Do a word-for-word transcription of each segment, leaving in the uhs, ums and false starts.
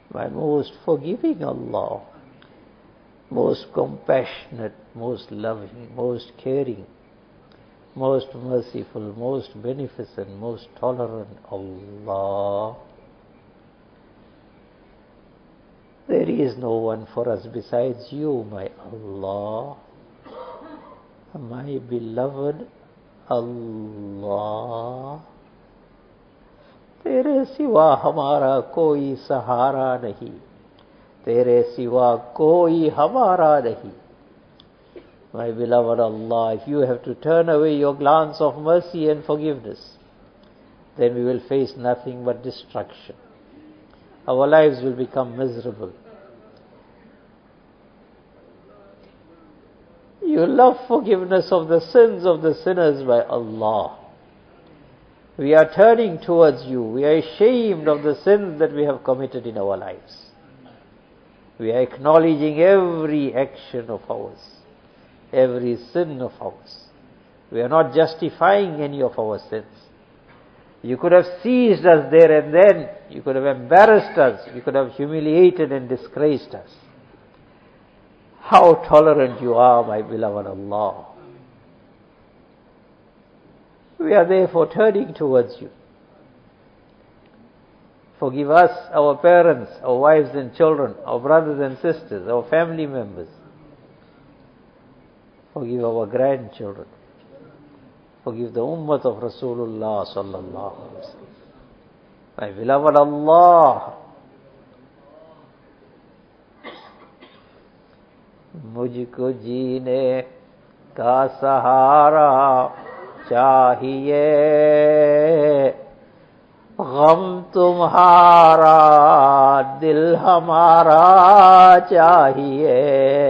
my most forgiving Allah, most compassionate, most loving, most caring, most merciful, most beneficent, most tolerant Allah. There is no one for us besides you, my Allah, my beloved Allah. तेरे सिवा हमारा कोई सहारा नहीं, तेरे सिवा कोई हमारा नहीं. My beloved Allah, if you have to turn away your glance of mercy and forgiveness, then we will face nothing but destruction. Our lives will become miserable. You love forgiveness of the sins of the sinners, by Allah. We are turning towards you. We are ashamed of the sins that we have committed in our lives. We are acknowledging every action of ours, every sin of ours. We are not justifying any of our sins. You could have seized us there and then. You could have embarrassed us. You could have humiliated and disgraced us. How tolerant you are, my beloved Allah. We are therefore turning towards you. Forgive us, our parents, our wives and children, our brothers and sisters, our family members. Forgive our grandchildren. Forgive the ummah of Rasulullah sallallahu alaihi wasallam. My beloved Allah, मुझको जीने का सहारा चाहिए, गम तुम्हारा दिल हमारा चाहिए.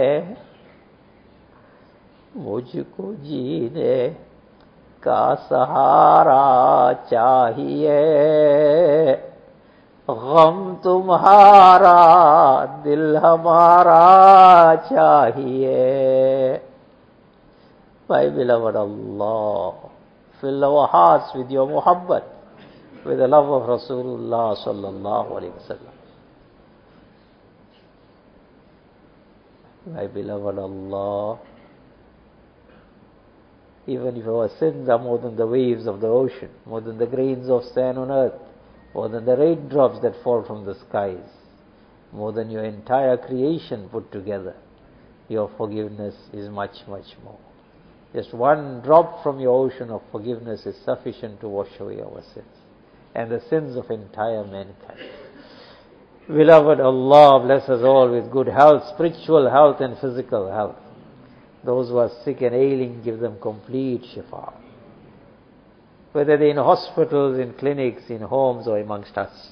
मुझको जीने का सहारा चाहिए, गम तुम्हारा दिल हमारा चाहिए. My beloved Allah, fill our hearts with your muhabbat, with the love of Rasulullah sallallahu alaihi wasallam. My beloved Allah, even if our sins are more than the waves of the ocean, more than the grains of sand on earth, more than the raindrops that fall from the skies, more than your entire creation put together, your forgiveness is much, much more. Just one drop from your ocean of forgiveness is sufficient to wash away our sins and the sins of entire mankind. Beloved Allah, bless us all with good health, spiritual health and physical health. Those who are sick and ailing, give them complete shifa. Whether they're in hospitals, in clinics, in homes or amongst us.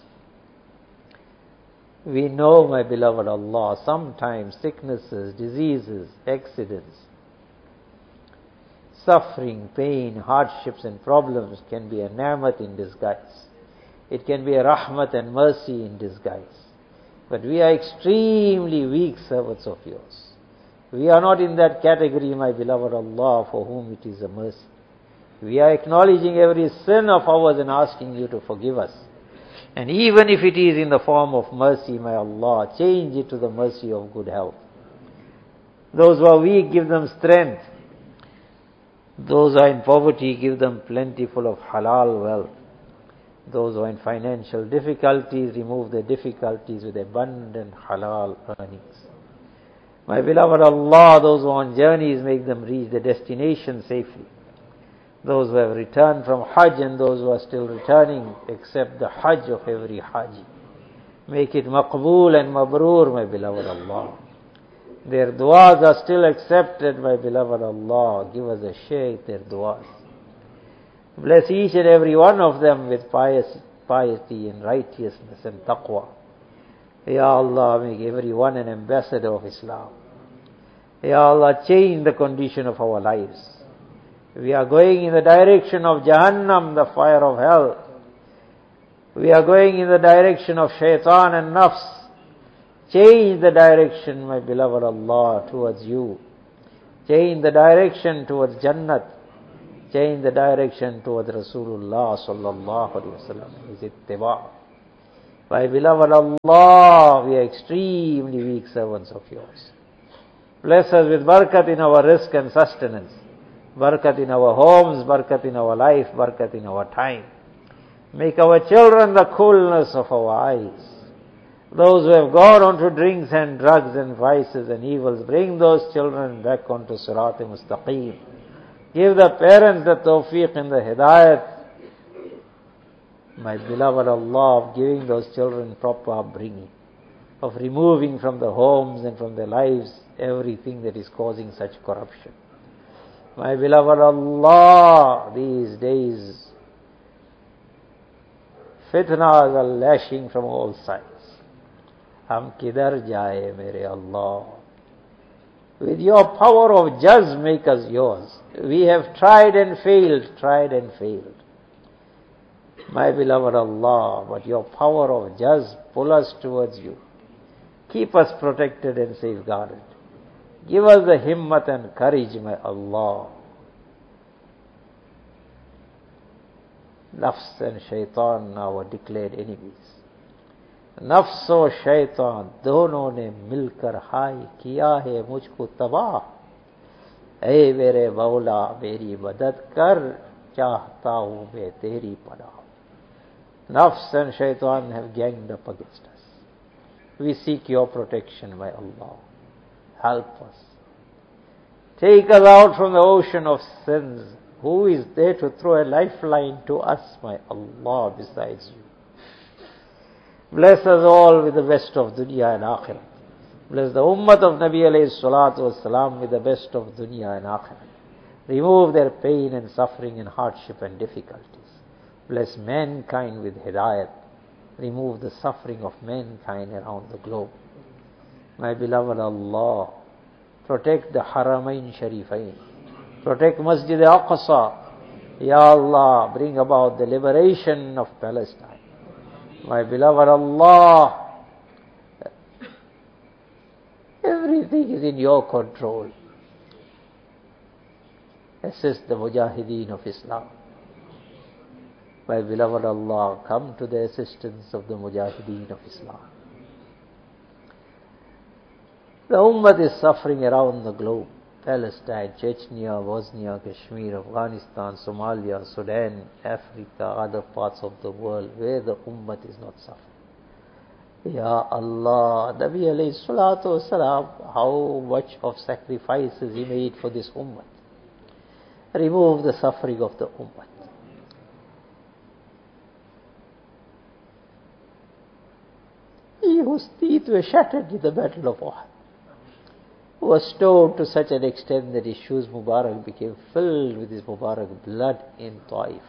We know, my beloved Allah, sometimes sicknesses, diseases, accidents, suffering, pain, hardships and problems can be a ni'mat in disguise. It can be a rahmat and mercy in disguise. But we are extremely weak servants of yours. We are not in that category, my beloved Allah, for whom it is a mercy. We are acknowledging every sin of ours and asking you to forgive us. And even if it is in the form of mercy, my Allah, change it to the mercy of good health. Those who are weak, give them strength. Those who are in poverty, give them plentiful of halal wealth. Those who are in financial difficulties, remove their difficulties with abundant halal earnings. My beloved Allah, those who are on journeys, make them reach their destination safely. Those who have returned from Hajj and those who are still returning, accept the Hajj of every Haji. Make it maqbool and mabrur, my beloved Allah. Their du'as are still accepted, my beloved Allah. Give us a share in their du'as. Bless each and every one of them with pious, piety and righteousness and taqwa. Ya Allah, make everyone an ambassador of Islam. Ya Allah, change the condition of our lives. We are going in the direction of Jahannam, the fire of hell. We are going in the direction of shaitan and nafs. Change the direction, my beloved Allah, towards you. Change the direction towards Jannat. Change the direction towards Rasulullah sallallahu alaihi wasallam. His ittiba'. My beloved Allah, we are extremely weak servants of yours. Bless us with barakat in our rizq and sustenance, barakat in our homes, barakat in our life, barakat in our time. Make our children the coolness of our eyes. Those who have gone on to drinks and drugs and vices and evils, bring those children back onto Sirat Mustaqim. Give the parents the tawfiq and the hidayat, my beloved Allah, of giving those children proper upbringing, of removing from the homes and from their lives everything that is causing such corruption. My beloved Allah, these days fitnas are lashing from all sides. Hum kidhar jaye, mere Allah. With your power of jaz, make us yours. We have tried and failed, tried and failed. My beloved Allah, but your power of jaz, pull us towards you. Keep us protected and safeguarded. Give us the himmat and courage, my Allah. Nafs and shaitan, our declared enemies. नफ्स और शैतान दोनों ने मिलकर हाय किया है मुझको तबाह. ऐ मेरे मौला मेरी मदद कर, चाहता हूं मैं तेरी पनाह. Nafs and shaitan have ganged up against us. We seek your protection, my Allah. Help us. Take us out from the ocean of sins. Who is there to throw a lifeline to us, my Allah, besides you? Bless us all with the best of dunya and akhirah. Bless the ummah of Nabi alayhi salatu wasalam with the best of dunya and akhirah. Remove their pain and suffering and hardship and difficulties. Bless mankind with hidayat. Remove the suffering of mankind around the globe. My beloved Allah, protect the Haramain Sharifain. Protect Masjid al-Aqsa. Ya Allah, bring about the liberation of Palestine. My beloved Allah, everything is in your control. Assist the Mujahideen of Islam. My beloved Allah, come to the assistance of the Mujahideen of Islam. The Ummah is suffering around the globe. Palestine, Chechnya, Bosnia, Kashmir, Afghanistan, Somalia, Sudan, Africa, other parts of the world where the Ummah is not suffering. Ya Allah, Nabi alayhi salatu wasalam, how much of sacrifices he made for this Ummah. Remove the suffering of the Ummah. He whose teeth were shattered in the battle of Uhud was stoned to such an extent that his shoes Mubarak became filled with his Mubarak blood in Taif.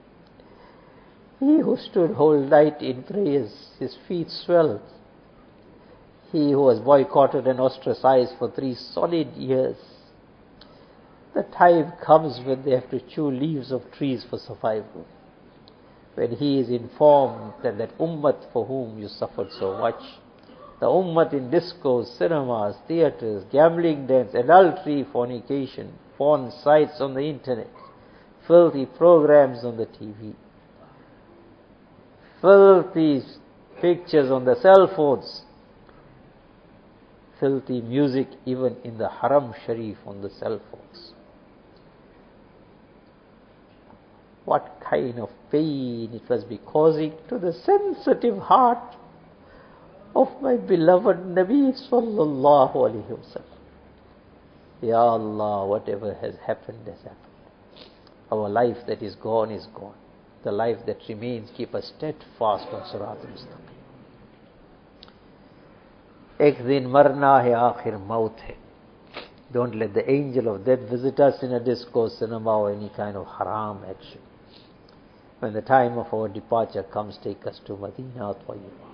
He who stood whole night in prayers, his feet swelled. He who was boycotted and ostracized for three solid years, the time comes when they have to chew leaves of trees for survival. When he is informed that that ummah for whom you suffered so much, the ummah in discos, cinemas, theatres, gambling dens, adultery, fornication, porn sites on the internet, filthy programs on the T V, filthy pictures on the cell phones, filthy music even in the Haram Sharif on the cell phones. What kind of pain it must be causing to the sensitive heart of my beloved Nabi sallallahu alayhi wa sallam. Ya Allah, whatever has happened has happened. Our life that is gone is gone. The life that remains, keep us steadfast on Sirat al-Mustaqim. Ek din marna hai, aakhir maut hai. Don't let the angel of death visit us in a disco, cinema or any kind of haram action. When the time of our departure comes, take us to Madinah Tayyibah.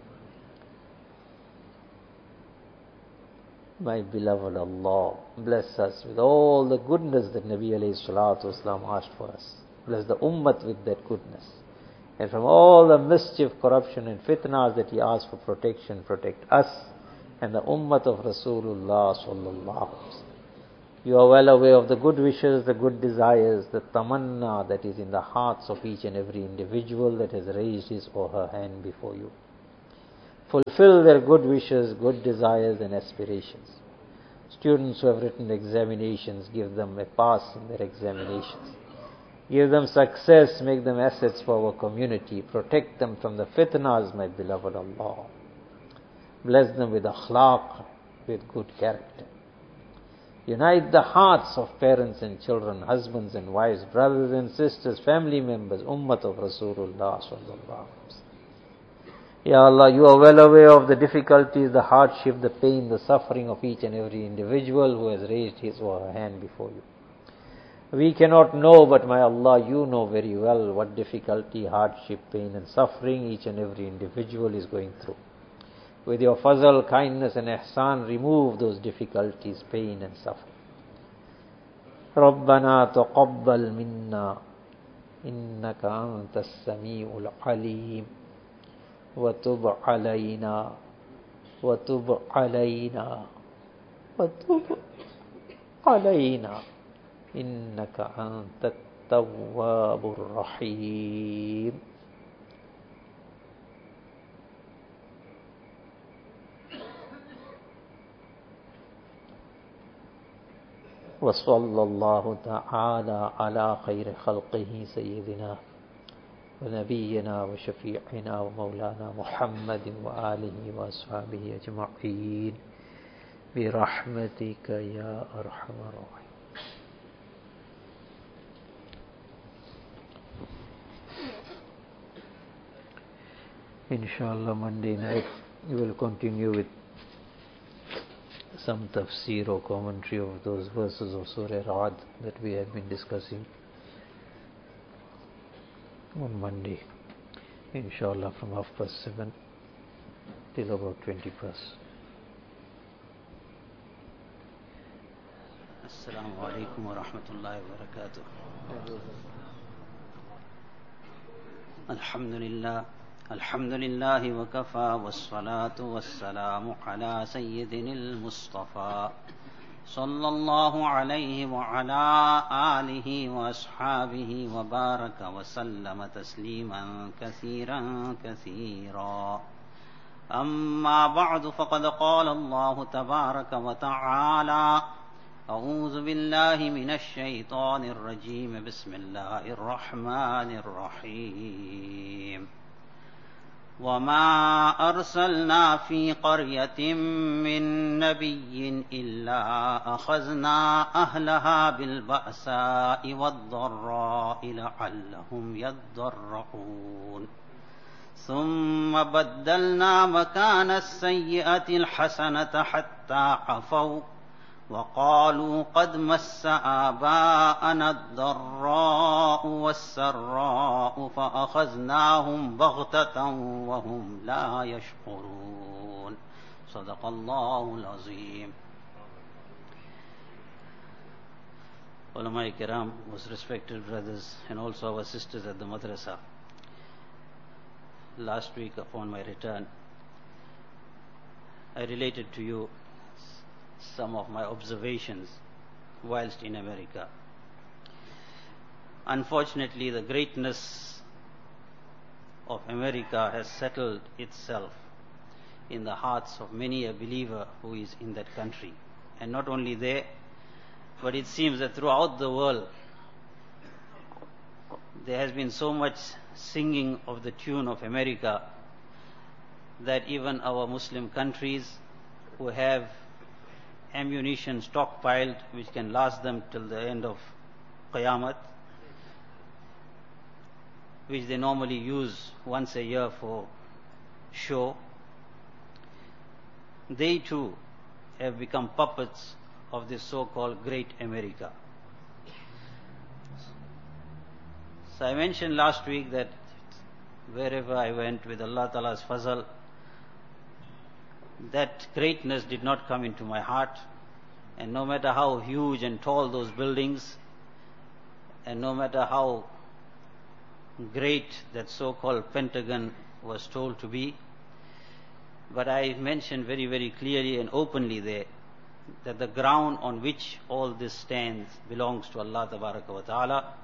My beloved Allah, bless us with all the goodness that Nabi alayhi salatu wasalam asked for us. Bless the ummah with that goodness. And from all the mischief, corruption and fitnas that he asked for protection, protect us and the ummah of Rasulullah sallallahu alaihi wasallam. You are well aware of the good wishes, the good desires, the tamanna that is in the hearts of each and every individual that has raised his or her hand before you. fulfill their good wishes, good desires and aspirations. Students who have written examinations, give them a pass in their examinations. Give them success, make them assets for our community. Protect them from the fitnas, my beloved Allah. Bless them with akhlaq, with good character. Unite the hearts of parents and children, husbands and wives, brothers and sisters, family members, ummat of Rasulullah sallallahu alaihi wasallam. Ya Allah, you are well aware of the difficulties, the hardship, the pain, the suffering of each and every individual who has raised his or her hand before you. We cannot know, but my Allah, you know very well what difficulty, hardship, pain and suffering each and every individual is going through. With your fazl, kindness and ihsan, remove those difficulties, pain and suffering. رَبَّنَا تَقَبَّلْ مِنَّا إِنَّكَ أَنْتَ السَّمِيعُ الْعَلِيمُ وَتُبْ عَلَيْنَا وَتُبْ عَلَيْنَا وَتُبْ عَلَيْنَا إِنَّكَ أَنْتَ التَّوَّابُ الرَّحِيمُ. وصلى الله تعالى على خير خلقه سيدنا ونبينا وشفيعنا ومولانا محمد وآله وأصحابه أجمعين برحمتك يا أرحم الراحمين. Inshallah, Monday night we will continue with some tafsir or commentary of those verses of Surah Ra'd that we have been discussing on Monday. Inshallah, from half past seven till about twenty past. Assalamu alaikum wa rahmatullahi wa barakatuh. Alhamdulillah. الحمد لله وكفى والصلاة والسلام على سيدنا المصطفى صلى الله عليه وعلى آله وأصحابه وبارك وسلم تسليما كثيرا كثيرا. أما بعد، فقد قال الله تبارك وتعالى: أعوذ بالله من الشيطان الرجيم، بسم الله الرحمن الرحيم. وما أرسلنا في قرية من نبي إلا أخذنا أهلها بالبأساء والضراء لعلهم يضرعون. ثم بدلنا مكان السيئة الحسنة حتى عفوا وقالوا قد مس آباءنا الضراء والسراء فأخذناهم بغتة وهم لا يشعرون. صدق الله العظيم. Ulama Kiram, most respected brothers and also our sisters at the madrasa, last week upon my return I related to you some of my observations whilst in America. Unfortunately, the greatness of America has settled itself in the hearts of many a believer who is in that country. And not only there, but it seems that throughout the world there has been so much singing of the tune of America that even our Muslim countries who have ammunition stockpiled which can last them till the end of Qiyamah, which they normally use once a year for show, they too have become puppets of this so-called Great America. So I mentioned last week that wherever I went with Allah Ta'ala's fazal, that greatness did not come into my heart, and no matter how huge and tall those buildings, and no matter how great that so-called Pentagon was told to be, but I mentioned very, very clearly and openly there that the ground on which all this stands belongs to Allah Tabaraka wa Ta'ala.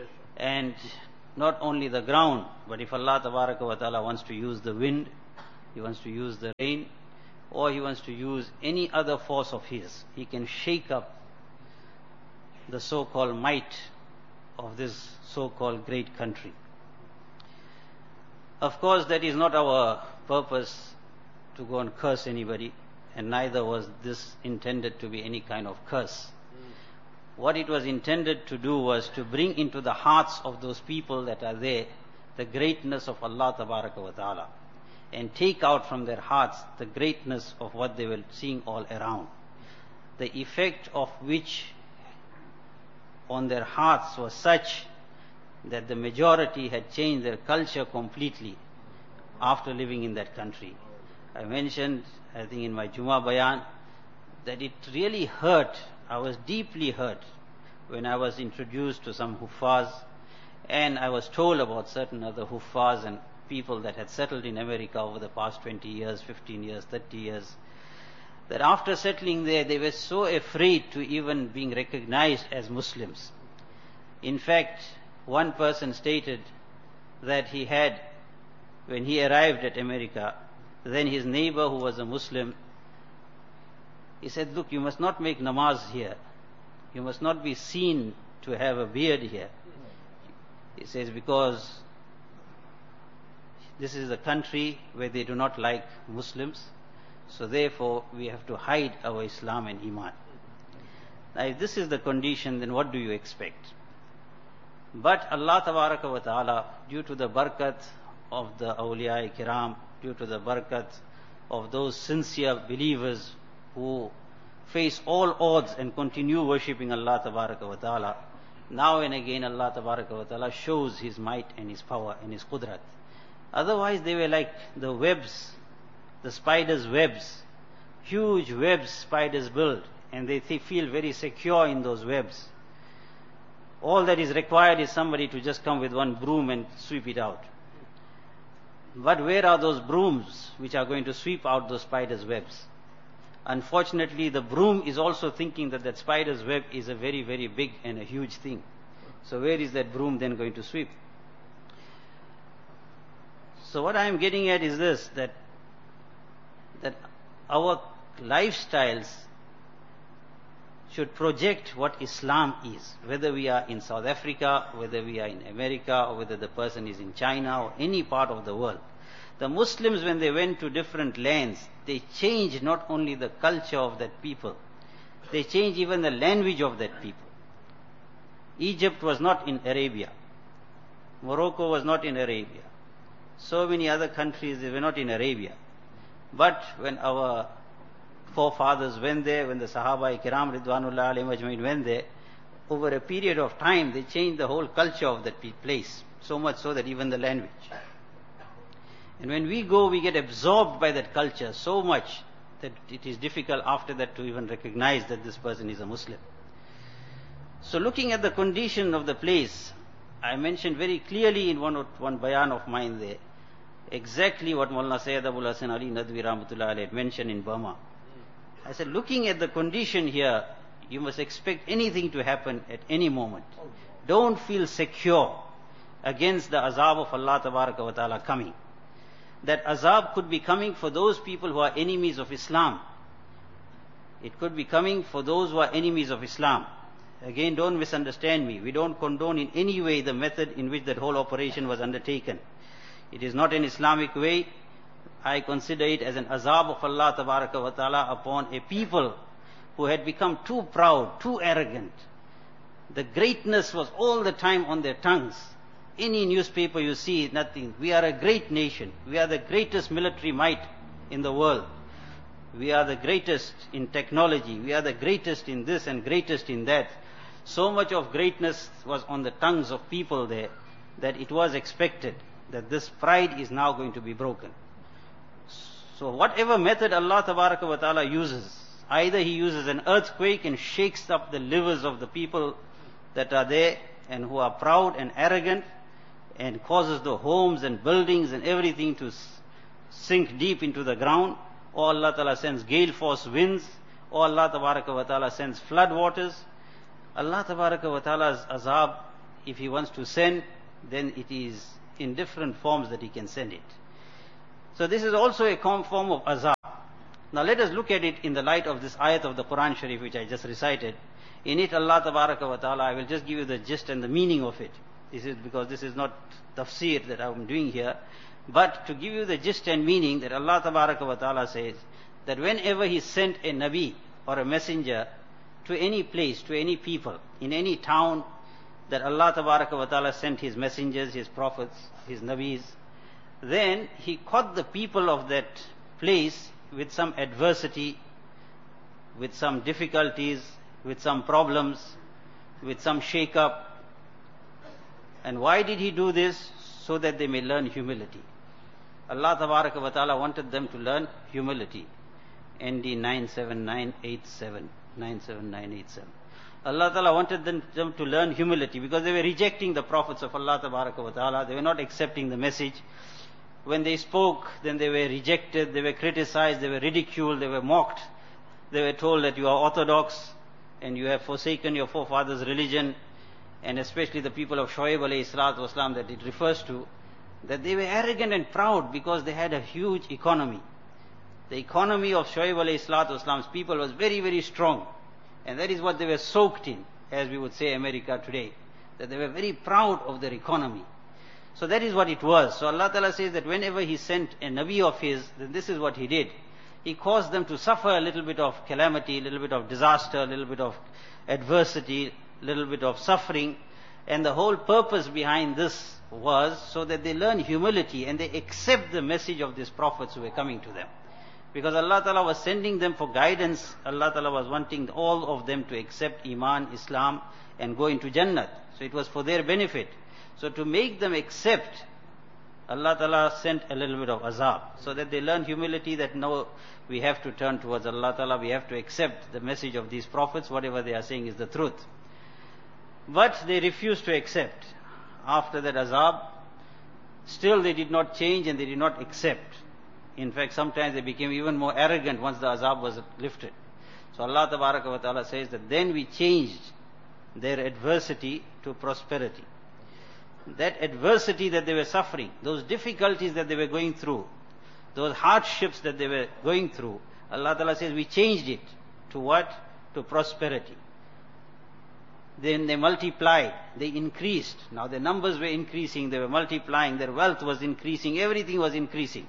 And not only the ground, but if Allah Tabaraka wa Ta'ala wants to use the wind, he wants to use the rain, or he wants to use any other force of his. He can shake up the so-called might of this so-called great country. Of course, that is not our purpose to go and curse anybody, and neither was this intended to be any kind of curse. What it was intended to do was to bring into the hearts of those people that are there the greatness of Allah Tabaraka wa Ta'ala, and take out from their hearts the greatness of what they were seeing all around, the effect of which on their hearts was such that the majority had changed their culture completely after living in that country. I mentioned, I think in my Jummah Bayan, that it really hurt. I was deeply hurt when I was introduced to some Huffaz, and I was told about certain other Huffaz and people that had settled in America over the past twenty years, fifteen years, thirty years, that after settling there, they were so afraid to even being recognized as Muslims. In fact, one person stated that he had, when he arrived at America, then his neighbor who was a Muslim, he said, look, you must not make namaz here. You must not be seen to have a beard here. He says, because this is a country where they do not like Muslims, so therefore we have to hide our Islam and Iman. Now if this is the condition, then what do you expect? But Allah Tabaraka wa Ta'ala, due to the barakat of the awliya kiram, due to the barakat of those sincere believers who face all odds and continue worshipping Allah Tabaraka wa Ta'ala, now and again Allah Tabaraka wa Ta'ala shows His might and His power and His qudrat. Otherwise they were like the webs, the spiders' webs, huge webs spiders build, and they feel very secure in those webs. All that is required is somebody to just come with one broom and sweep it out. But where are those brooms which are going to sweep out those spiders' webs? Unfortunately, the broom is also thinking that that spider's web is a very, very big and a huge thing. So where is that broom then going to sweep? So what I am getting at is this, that, that our lifestyles should project what Islam is, whether we are in South Africa, whether we are in America, or whether the person is in China or any part of the world. The Muslims, when they went to different lands, they changed not only the culture of that people, they changed even the language of that people. Egypt was not in Arabia. Morocco was not in Arabia. So many other countries, they were not in Arabia. But when our forefathers went there, when the Sahaba Kiram Ridwanullah alayhim ajmain went there, over a period of time they changed the whole culture of that place, so much so that even the language. And when we go, we get absorbed by that culture so much that it is difficult after that to even recognize that this person is a Muslim. So looking at the condition of the place, I mentioned very clearly in one, one bayan of mine there, exactly what Maulana Sayyid Abul Hasan Ali Nadwi Rahmatullah Alayhi had mentioned in Burma. I said, looking at the condition here, you must expect anything to happen at any moment. Don't feel secure against the azab of Allah Tabaraka wa Ta'ala coming. That azab could be coming for those people who are enemies of Islam. It could be coming for those who are enemies of Islam. Again, don't misunderstand me. We don't condone in any way the method in which that whole operation was undertaken. It is not an Islamic way. I consider it as an azab of Allah Tabaraka wa Ta'ala upon a people who had become too proud, too arrogant. The greatness was all the time on their tongues. Any newspaper you see, nothing. We are a great nation. We are the greatest military might in the world. We are the greatest in technology. We are the greatest in this and greatest in that. So much of greatness was on the tongues of people there that it was expected that this pride is now going to be broken. So whatever method Allah Tabaraka wa Ta'ala uses, either He uses an earthquake and shakes up the livers of the people that are there and who are proud and arrogant, and causes the homes and buildings and everything to sink deep into the ground, or Allah Ta'ala sends gale force winds, or Allah Tabaraka wa Ta'ala sends flood waters. Allah Tabaraka wa Ta'ala's azab, if He wants to send, then it is in different forms that He can send it. So this is also a form of azab. Now let us look at it in the light of this ayat of the Quran Sharif which I just recited. In it Allah Tabaraka wa Ta'ala, I will just give you the gist and the meaning of it. This is because this is not tafsir that I am doing here. But to give you the gist and meaning, that Allah Tabaraka wa Ta'ala says that whenever He sent a Nabi or a messenger to any place, to any people, in any town, that Allah Tabaraka wa Ta'ala sent His messengers, His prophets, His Nabis, then He caught the people of that place with some adversity, with some difficulties, with some problems, with some shake-up. And why did He do this? So that they may learn humility. Allah Tabaraka wa Ta'ala wanted them to learn humility. N D nine seven nine eight seven, nine seven nine eight seven. Allah Ta'ala wanted them, them to learn humility because they were rejecting the prophets of Allah Tabaraka wa Ta'ala. They were not accepting the message. When they spoke, then they were rejected, they were criticized, they were ridiculed, they were mocked. They were told that you are orthodox and you have forsaken your forefathers' religion, and especially the people of Shuaib alayhi salatu wasalam that it refers to, that they were arrogant and proud because they had a huge economy. The economy of Shuaib alayhi salatu wasalam's people was very, very strong. And that is what they were soaked in, as we would say America today. That they were very proud of their economy. So that is what it was. So Allah Ta'ala says that whenever He sent a Nabi of His, then this is what He did. He caused them to suffer a little bit of calamity, a little bit of disaster, a little bit of adversity, a little bit of suffering. And the whole purpose behind this was so that they learn humility and they accept the message of these prophets who were coming to them. Because Allah Ta'ala was sending them for guidance. Allah Ta'ala was wanting all of them to accept Iman, Islam and go into Jannat. So it was for their benefit. So to make them accept, Allah Ta'ala sent a little bit of azab. So that they learn humility, that no, we have to turn towards Allah Ta'ala. We have to accept the message of these prophets. Whatever they are saying is the truth. But they refused to accept. After that azab, still they did not change and they did not accept. In fact, sometimes they became even more arrogant once the azab was lifted. So Allah Tabaraka wa Ta'ala says that then we changed their adversity to prosperity. That adversity that they were suffering, those difficulties that they were going through, those hardships that they were going through, Allah Ta'ala says we changed it to what? To prosperity. Then they multiplied, they increased. Now their numbers were increasing, they were multiplying, their wealth was increasing, everything was increasing.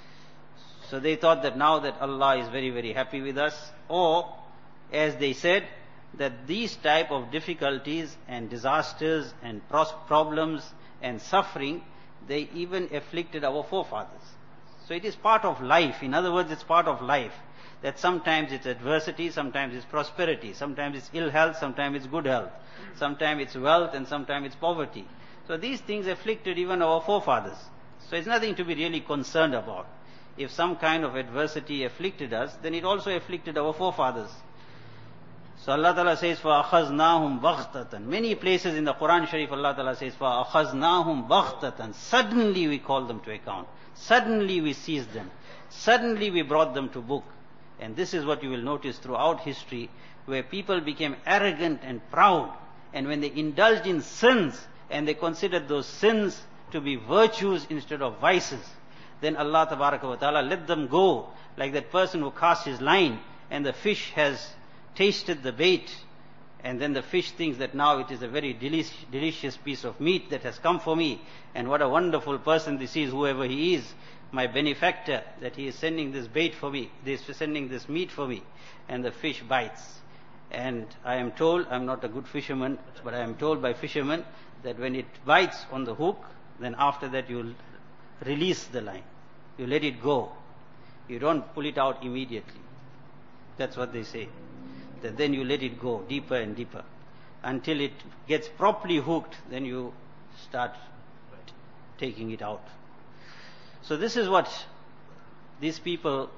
So they thought that now that Allah is very, very happy with us, or as they said, that these type of difficulties and disasters and problems and suffering, they even afflicted our forefathers. So it is part of life. In other words, it's part of life. That sometimes it's adversity, sometimes it's prosperity, sometimes it's ill health, sometimes it's good health, sometimes it's wealth and sometimes it's poverty. So these things afflicted even our forefathers. So it's nothing to be really concerned about. If some kind of adversity afflicted us, then it also afflicted our forefathers. So Allah Ta'ala says, فَأَخَذْنَاهُمْ بَغْتَةً. Many places in the Quran Sharif, Allah Ta'ala says, فَأَخَذْنَاهُمْ بَغْتَةً. Suddenly we called them to account. Suddenly we seized them. Suddenly we brought them to book. And this is what you will notice throughout history, where people became arrogant and proud. And when they indulged in sins, and they considered those sins to be virtues instead of vices, then Allah Tabaraka wa Ta'ala let them go, like that person who casts his line, and the fish has tasted the bait, and then the fish thinks that now it is a very delish, delicious piece of meat that has come for me, and what a wonderful person this is, whoever he is, my benefactor, that he is sending this bait for me, he is sending this meat for me, and the fish bites. And I am told, I am not a good fisherman, but I am told by fishermen that when it bites on the hook, then after that you will release the line. You let it go. You don't pull it out immediately. That's what they say. That then you let it go deeper and deeper. Until it gets properly hooked, then you start taking it out. So this is what these people,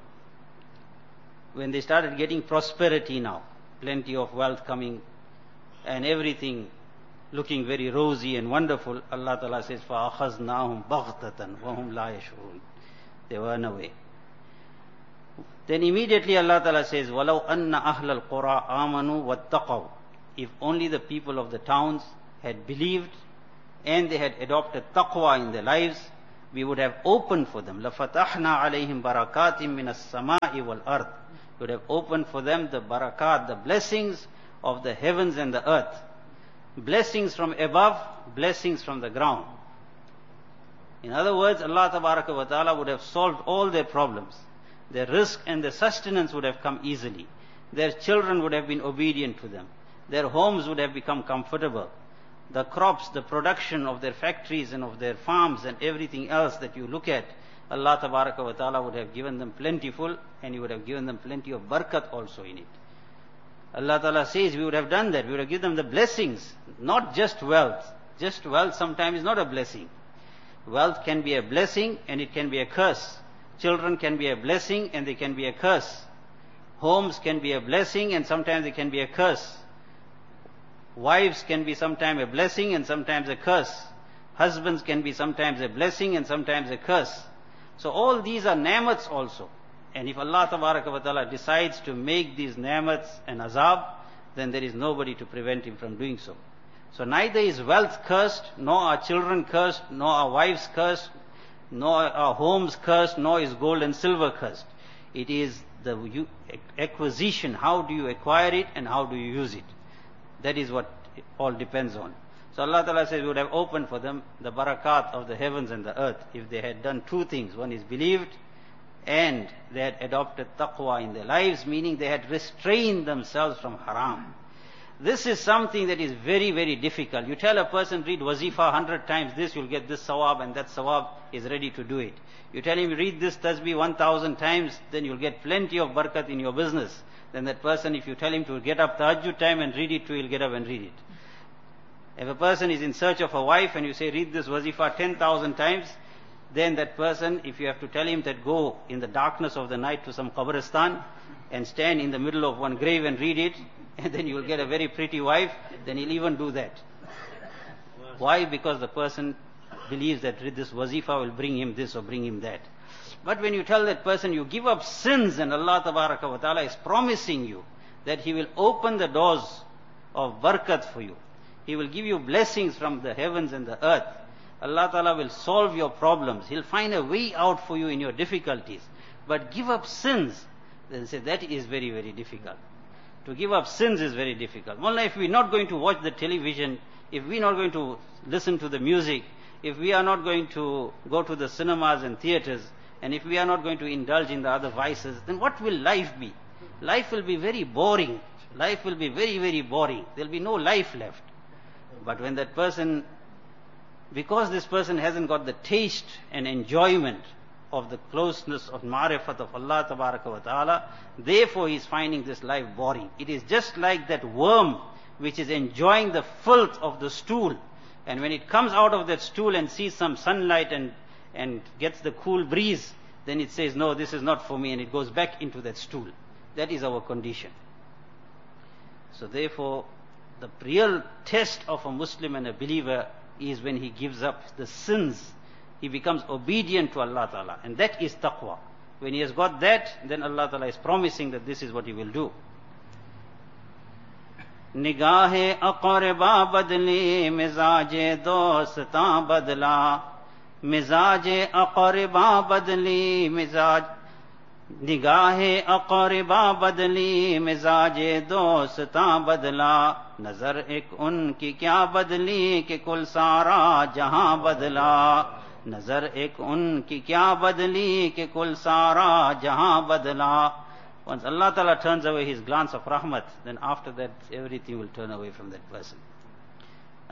when they started getting prosperity now, plenty of wealth coming, and everything looking very rosy and wonderful, Allah Ta'ala says, فَأَخَذْنَاهُمْ بَغْتَةً وَهُمْ لَا يَشْعُرُونَ. They run away. Then immediately Allah Ta'ala says, وَلَوْ أَنَّ أَهْلَ الْقُرَىٰ آمَنُوا وَاتَّقَوْا. If only the people of the towns had believed and they had adopted taqwa in their lives, we would have opened for them. لَفَتَحْنَا عَلَيْهِمْ بَرَكَاتٍ مِّنَ السَّمَاءِ وَالْأَرْضِ. We would have opened for them the barakat, the blessings of the heavens and the earth. Blessings from above, blessings from the ground. In other words, Allah Tabaraka wa Ta'ala would have solved all their problems. Their risk and their sustenance would have come easily. Their children would have been obedient to them. Their homes would have become comfortable. The crops, the production of their factories and of their farms and everything else that you look at, Allah Tabaraka wa Ta'ala would have given them plentiful, and He would have given them plenty of barakat also in it. Allah Ta'ala says we would have done that. We would have given them the blessings, not just wealth. Just wealth sometimes is not a blessing. Wealth can be a blessing and it can be a curse. Children can be a blessing and they can be a curse. Homes can be a blessing and sometimes they can be a curse. Wives can be sometimes a blessing and sometimes a curse. Husbands can be sometimes a blessing and sometimes a curse. So all these are ni'mats also. And if Allah Tabaraka wa Ta'ala decides to make these ni'mats an azab, then there is nobody to prevent Him from doing so. So neither is wealth cursed, nor are children cursed, nor are wives cursed, nor are homes cursed, nor is gold and silver cursed. It is the acquisition, how do you acquire it and how do you use it. That is what it all depends on. So Allah Ta'ala says we would have opened for them the barakat of the heavens and the earth if they had done two things. One is believed and they had adopted taqwa in their lives, meaning they had restrained themselves from haram. This is something that is very, very difficult. You tell a person, read wazifa a hundred times this, you'll get this sawab, and that sawab is ready to do it. You tell him, read this tasbih one thousand times, then you'll get plenty of barakat in your business. Then that person, if you tell him to get up tahajjud time and read it too, he'll get up and read it. If a person is in search of a wife and you say, read this wazifa ten thousand times, then that person, if you have to tell him that go in the darkness of the night to some qabristan and stand in the middle of one grave and read it, and then you will get a very pretty wife, then he'll even do that. Why? Because the person believes that this wazifa will bring him this or bring him that. But when you tell that person you give up sins, and Allah Tabaraka wa Ta'ala is promising you that He will open the doors of barakat for you. He will give you blessings from the heavens and the earth. Allah Ta'ala will solve your problems. He'll find a way out for you in your difficulties. But give up sins, then say that is very, very difficult. To give up sins is very difficult. Wallah, if we're not going to watch the television, if we're not going to listen to the music, if we are not going to go to the cinemas and theaters, and if we are not going to indulge in the other vices, then what will life be? Life will be very boring. Life will be very, very boring. There will be no life left. But when that person, because this person hasn't got the taste and enjoyment of the closeness of ma'rifat of Allah Tabaraka wa Ta'ala, therefore he is finding this life boring. It is just like that worm which is enjoying the filth of the stool, and when it comes out of that stool and sees some sunlight and, and gets the cool breeze, then it says, no, this is not for me, and it goes back into that stool. That is our condition. So therefore, the real test of a Muslim and a believer is when he gives up the sins. He becomes obedient to Allah Ta'ala, and that is taqwa. When he has got that, then Allah Ta'ala is promising that this is what he will do. Nigahe aqarba badli, mizaje dostan badla. Mizaje aqarba badli, mizaj. Nigahe aqarba badli, mizaje dostan badla. Nazar ek unki kya badli, ke kul sara jahan badla. Nazar ek unki kya badli, ke kul sara jahan badla. Once Allah Ta'ala turns away His glance of rahmat, then after that everything will turn away from that person.